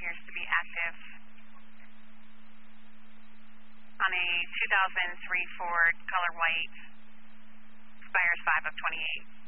appears to be active. On a 2003 Ford color white, expires 5 of 28.